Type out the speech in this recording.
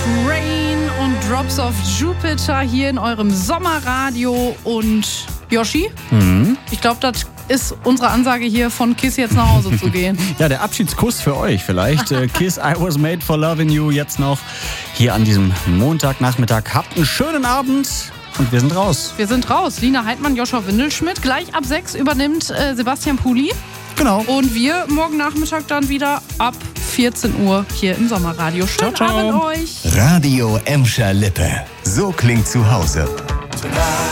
Rain und Drops of Jupiter hier in eurem Sommerradio. Und Yoshi, ich glaube, das ist unsere Ansage hier von KISS jetzt nach Hause zu gehen. Ja, der Abschiedskuss für euch vielleicht. KISS, I was made for loving you jetzt noch hier an diesem Montagnachmittag. Habt einen schönen Abend und wir sind raus. Wir sind raus. Lina Heidmann, Joshua Windelschmidt. Gleich ab 6 übernimmt Sebastian Puli. Genau. Und wir morgen Nachmittag dann wieder ab 14 Uhr hier im Sommerradio. Schönen Ciao, ciao. Abend euch. Radio Emscher Lippe. So klingt zu Hause.